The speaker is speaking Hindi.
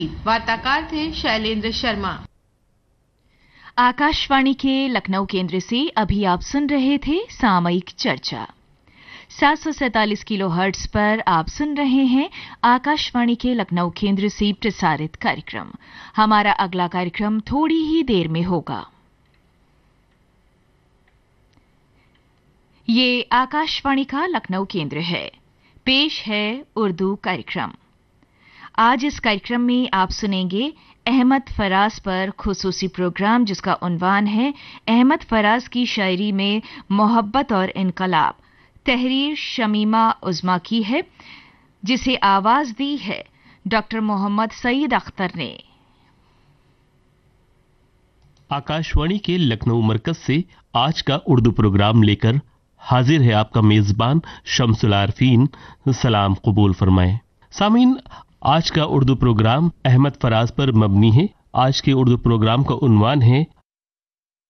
वार्ताकार थे शैलेंद्र शर्मा। आकाशवाणी के लखनऊ केंद्र से अभी आप सुन रहे थे सामयिक चर्चा। 747 किलोहर्ट्ज पर आप सुन रहे हैं आकाशवाणी के लखनऊ केंद्र से प्रसारित कार्यक्रम। हमारा अगला कार्यक्रम थोड़ी ही देर में होगा। ये आकाशवाणी का लखनऊ केंद्र है। पेश है उर्दू कार्यक्रम। आज इस कार्यक्रम में आप सुनेंगे अहमद फराज पर खुसूसी प्रोग्राम, जिसका उन्वान है अहमद फराज की शायरी में मोहब्बत और इनकलाब। तहरीर शमीमा उज़्मा की है, जिसे आवाज दी है डॉक्टर मोहम्मद सईद अख्तर ने। आकाशवाणी के लखनऊ मरकज से आज का उर्दू प्रोग्राम लेकर हाजिर है आपका मेजबान शम्सुल आरफीन। सलाम कबूल फरमाएं। सामीन, आज का उर्दू प्रोग्राम अहमद फराज पर मबनी है। आज के उर्दू प्रोग्राम का उन्वान है